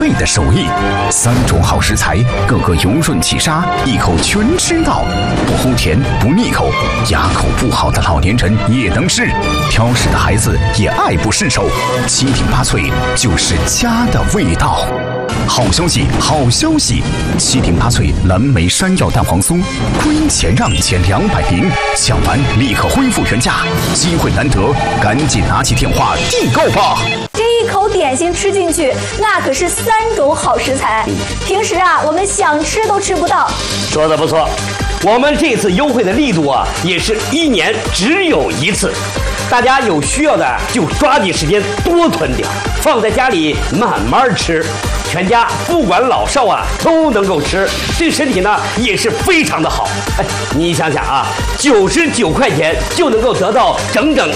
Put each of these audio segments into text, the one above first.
味的手艺，3种好食材，个个油润起沙，一口全吃到，不齁甜不腻口，牙口不好的老年人也能吃，挑食的孩子也爱不释手。7顶8脆就是家的味道。好消息，好消息！7顶8脆蓝莓山药蛋黄酥，亏钱让减200瓶，抢完立刻恢复原价，机会难得，赶紧拿起电话订购吧！ 这一口点心吃进去，那可是3种好食材，平时啊我们想吃都吃不到。 说的不错，我们这次优惠的力度啊，也是1年只有1次。大家有需要的就抓紧时间多囤点，放在家里慢慢吃，全家不管老少啊都能够吃，对身体呢也是非常的好。哎，你想想啊，99块钱就能够得到整整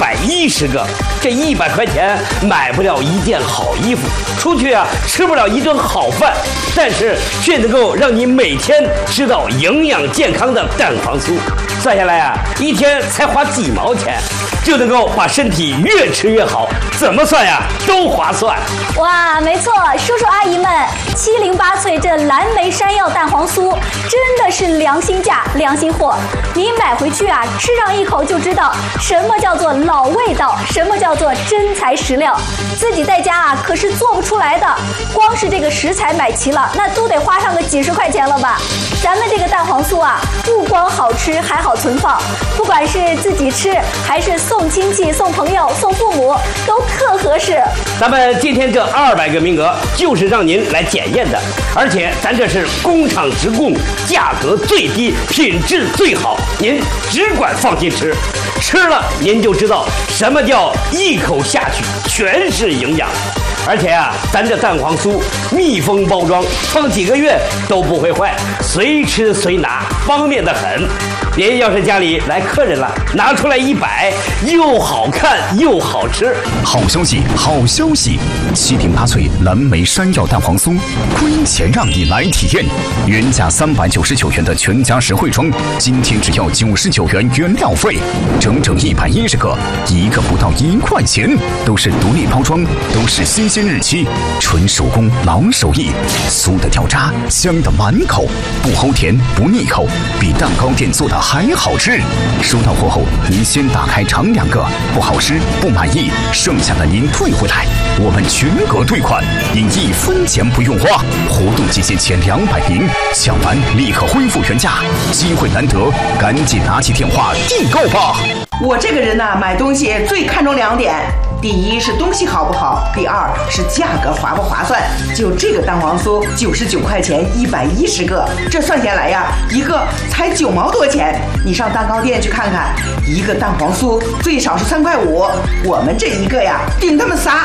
110个，这100块钱买不了一件好衣服，出去啊吃不了一顿好饭，但是却能够让你每天吃到营养健康的蛋黄酥。算下来啊，一天才花几毛钱，就能够把身体越吃越好，怎么算呀都划算。 哇，没错，叔叔阿姨们，7顶8脆这蓝莓山药蛋黄酥真的是良心价、良心货。你买回去啊，吃上一口就知道什么叫做老味道，什么叫做真材实料。自己在家啊可是做不出来的，光是这个食材买齐了，那都得花上个几十块钱了吧？咱们这个蛋黄酥啊，不光好吃，还好存放，不管是自己吃还是送亲戚、送朋友、送父母，都特合适。 咱们今天这200个名额就是让您来检验的，而且咱这是工厂直供，价格最低，品质最好，您只管放心吃，吃了您就知道什么叫一口下去全是营养。而且啊，咱这蛋黄酥密封包装，放几个月都不会坏，随吃随拿，方便得很。您要是家里来客人了，拿出来一摆，又好看又好吃。 好消息，好消息！7顶8脆蓝莓山药蛋黄酥，亏钱让你来体验。原价399元的全家实惠装，今天只要99元原料费，整整110个，一个不到1块钱，都是独立包装，都是新鲜日期，纯手工老手艺，酥的掉渣，香的满口，不齁甜不腻口，比蛋糕店做的还好吃。收到货后，您先打开尝2个，不好吃不满意，剩下的您退回来，我们全额退款，您1分钱不用花。活动期限前200瓶，抢完立刻恢复原价，机会难得，赶紧拿起电话订购吧。 我这个人呢，买东西最看重2点。第一是东西好不好，第二是价格划不划算。就这个蛋黄酥99块钱110个，这算下来呀，一个才9毛多钱。你上蛋糕店去看看，一个蛋黄酥最少是3块5，我们这一个呀顶他们仨。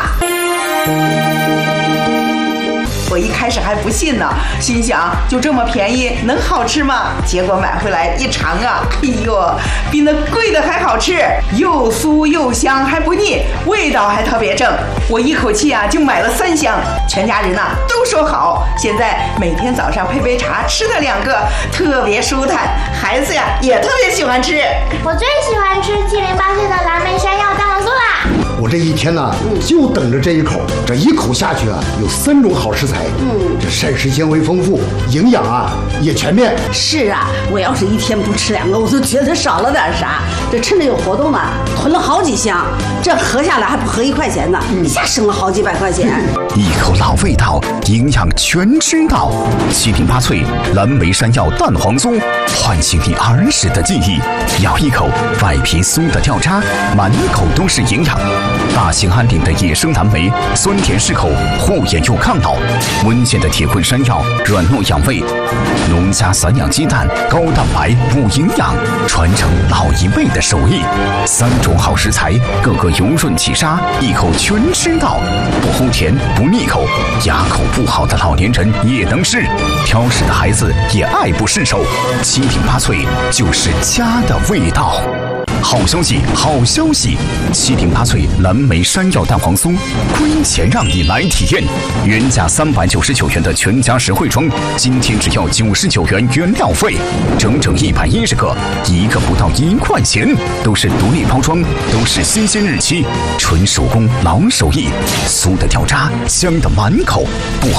我一开始还不信呢，心想就这么便宜能好吃吗？结果买回来一尝啊，哎呦，比那贵的还好吃，又酥又香还不腻，味道还特别正。我一口气啊就买了3箱，全家人呐都说好。现在每天早上配杯茶，吃它2个，特别舒坦，孩子呀也特别喜欢吃。 我最喜欢吃7顶8脆的蓝莓山药蛋黄酥啦！ 我这一天呢，就等着这一口，这一口下去啊，有3种好食材，这膳食纤维丰富，营养啊也全面。 是啊，我要是一天不吃2个，我都觉得少了点啥。这趁着有活动嘛，囤了好几箱，这合下来还不合1块钱呢，一下省了好几百块钱。 一口老味道，营养全知道。7顶8脆蓝莓山药蛋黄酥，唤醒你儿时的记忆。咬一口，外皮酥的掉渣，满口都是营养。大兴安岭的野生蓝莓，酸甜适口，护眼又抗老；温县的铁棍山药，软糯养胃；农家散养鸡蛋，高蛋白补营养，传承老一辈的手艺。3种好食材，个个油润起沙，一口全吃到，不齁甜不腻口，牙口不好的老年人也能吃，挑食的孩子也爱不释手。7顶8脆就是家的味道。好消息，好消息！7顶8脆蓝莓山药蛋黄酥，亏钱让你来体验。原价399元的全家实惠装，今天只要99元原料费，整整110个，一个不到1块钱，都是独立包装，都是新鲜日期，纯手工老手艺，酥的掉渣，香的满口，不